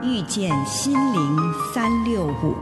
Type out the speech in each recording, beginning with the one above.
遇见心灵365。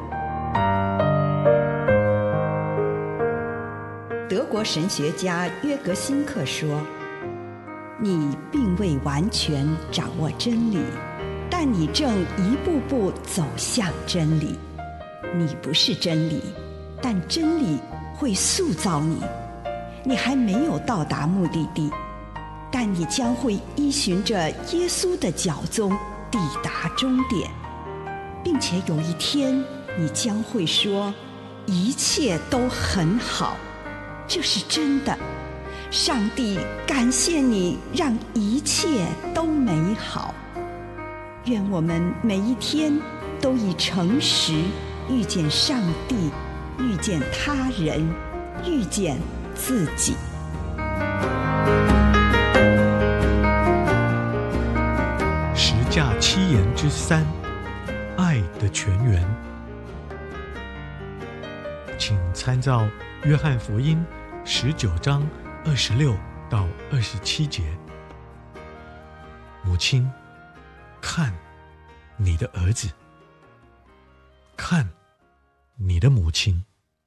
德国神学家约格辛克说，你并未完全掌握真理，但你正一步步走向真理。你不是真理，但真理会塑造你。你还没有到达目的地，但你将会依循着耶稣的脚踪抵达终点，并且有一天你将会说，一切都很好。这是真的。上帝感谢你，让一切都美好。愿我们每一天都以诚实遇见上帝，遇见他人，遇见自己。 十架七言之3，爱的泉源。请参照约翰福音19章26到27节。母亲，看你的儿子，看你的母亲。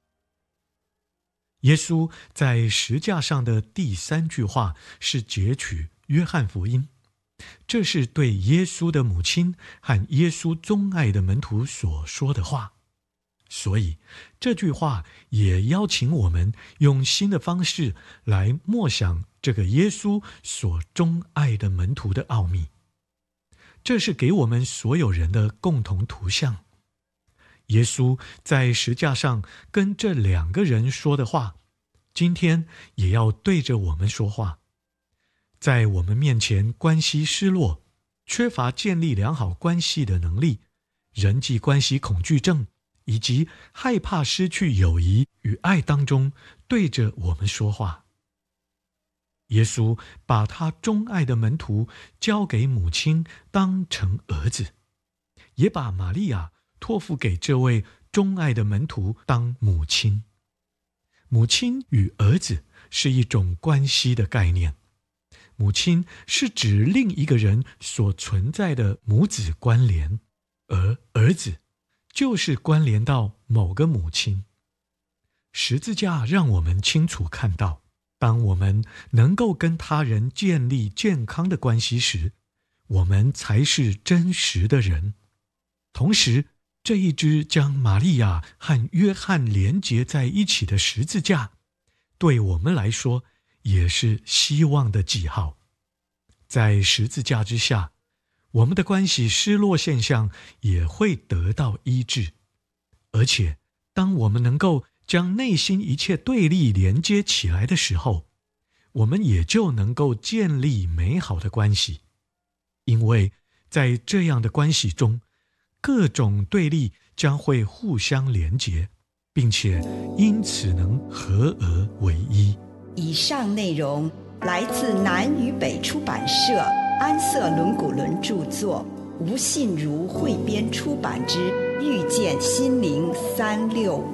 耶稣在十架上的第3句话是截取约翰福音，这是对耶稣的母亲和耶稣钟爱的门徒所说的话。所以这句话也邀请我们用新的方式来默想这个耶稣所钟爱的门徒的奥秘。这是给我们所有人的共同图像。耶稣在十架上跟这2个人说的话，今天也要对着我们说话。在我们面前关系失落，缺乏建立良好关系的能力，人际关系恐惧症，以及害怕失去友谊与爱当中，对着我们说话。耶稣把他钟爱的门徒交给母亲当成儿子，也把玛利亚托付给这位钟爱的门徒当母亲。母亲与儿子是一种关系的概念。母亲是指另一个人所存在的母子关联，而儿子就是关联到某个母亲。十字架让我们清楚看到，当我们能够跟他人建立健康的关系时，我们才是真实的人。同时，这一支将玛利亚和约翰连结在一起的十字架，对我们来说也是希望的记号。在十字架之下，我们的关系失落现象也会得到医治。而且，当我们能够将内心一切对立连接起来的时候，我们也就能够建立美好的关系。因为在这样的关系中，各种对立将会互相连结，并且因此能合而为一。 以上内容来自南与北出版社安瑟伦古伦著作，吴信如汇编出版之《遇见心灵365》。